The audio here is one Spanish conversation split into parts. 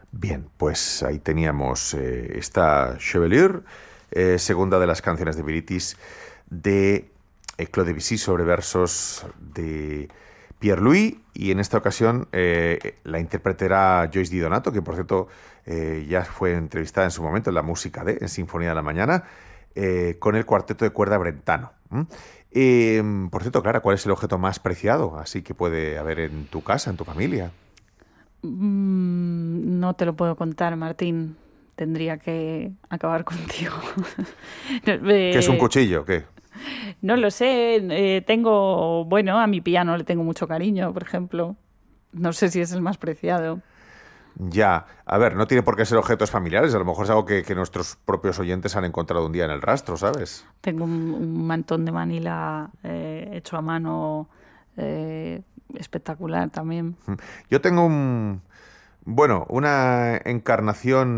Bien, pues ahí teníamos esta Chevalier, segunda de las canciones de Bilitis de Claude Debussy sobre versos de Pierre Louis, y en esta ocasión la interpretará Joyce Di Donato, que por cierto ya fue entrevistada en su momento en La Música de, en Sinfonía de la Mañana, con el cuarteto de cuerda brentano. Por cierto, Clara, ¿cuál es el objeto más preciado así que puede haber en tu casa, en tu familia? No te lo puedo contar, Martín. Tendría que acabar contigo. No, ¿Qué es un cuchillo? ¿Qué? no lo sé. Bueno, a mi piano le tengo mucho cariño, por ejemplo. No sé si es el más preciado. Ya, a ver, no tiene por qué ser objetos familiares, a lo mejor es algo que nuestros propios oyentes han encontrado un día en el rastro, ¿sabes? Tengo un mantón de Manila hecho a mano espectacular también. Yo tengo bueno, una encarnación,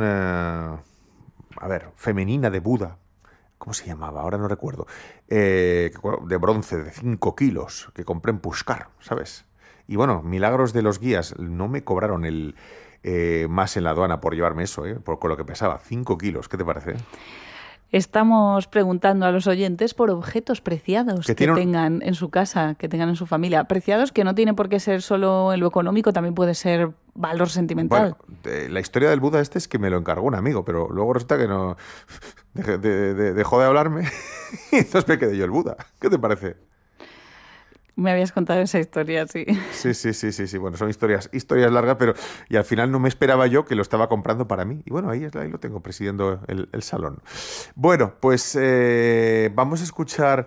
a ver, femenina de Buda. ¿Cómo se llamaba? Ahora no recuerdo. De bronce, de 5 kilos, que compré en Pushkar, ¿sabes? Y bueno, milagros de los guías, no me cobraron más en la aduana por llevarme eso, con lo que pesaba, 5 kilos, ¿qué te parece? Estamos preguntando a los oyentes por objetos preciados Que que tiene tengan en su casa, que tengan en su familia. Preciados que no tiene por qué ser solo en lo económico, también puede ser valor sentimental. Bueno, la historia del Buda este es que me lo encargó un amigo, pero luego resulta que no dejó de hablarme y entonces me quedé yo el Buda. ¿Qué te parece? Me habías contado esa historia, sí. Sí, sí, sí, sí, sí. Bueno, son historias largas, pero y al final no me esperaba yo que lo estaba comprando para mí. Y bueno, ahí lo tengo, presidiendo el salón. Bueno, pues vamos a escuchar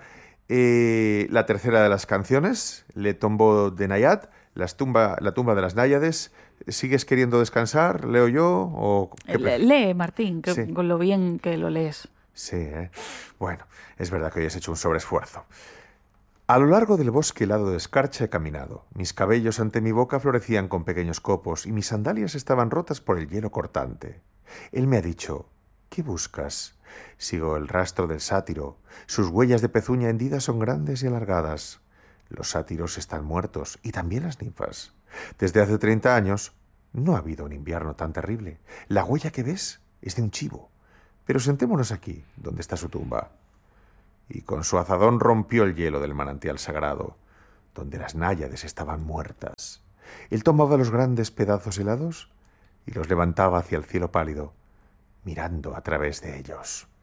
la tercera de las canciones, Le Tombeau de Nayad, la tumba de las náyades. ¿Sigues queriendo descansar? ¿Leo yo? ¿O qué Lee, Martín, Sí, con lo bien que lo lees. sí, ¿eh? Bueno, es verdad que hoy has hecho un sobreesfuerzo. A lo largo del bosque helado de escarcha he caminado. Mis cabellos ante mi boca florecían con pequeños copos y mis sandalias estaban rotas por el hielo cortante. Él me ha dicho: ¿qué buscas? Sigo el rastro del sátiro. Sus huellas de pezuña hendida son grandes y alargadas. Los sátiros están muertos y también las ninfas. Desde hace 30 años no ha habido un invierno tan terrible. La huella que ves es de un chivo. Pero sentémonos aquí, donde está su tumba. Y con su azadón rompió el hielo del manantial sagrado, donde las náyades estaban muertas. Él tomaba los grandes pedazos helados y los levantaba hacia el cielo pálido, mirando a través de ellos.